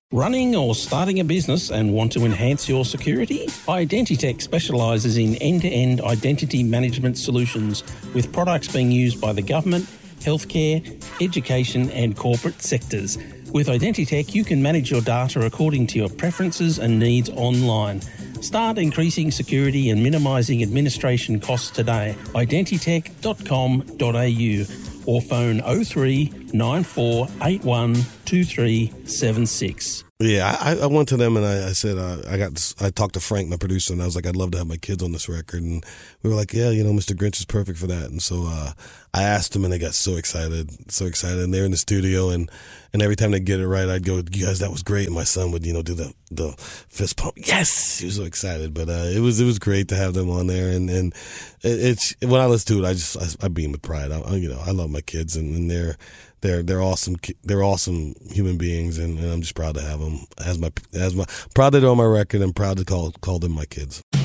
Running or starting a business and want to enhance your security? Identitech specialises in end-to-end identity management solutions with products being used by the government, healthcare, education and corporate sectors. With Identitech, you can manage your data according to your preferences and needs online. Start increasing security and minimising administration costs today. Identitech.com.au or phone 03 94 81 2376. Yeah, I went to them and I said, I talked to Frank, my producer, and I was like, I'd love to have my kids on this record. And we were like, yeah, Mr. Grinch is perfect for that. And so I asked them and they got so excited. And they're in the studio and every time they get it right, I'd go, you guys, that was great. And my son would, do the fist pump. Yes! He was so excited. But it was great to have them on there. And it's when I listen to it, I beam with pride. I love my kids and they're awesome. They're awesome human beings, and I'm just proud to have them as my proud that they're on my record. And proud to call them my kids.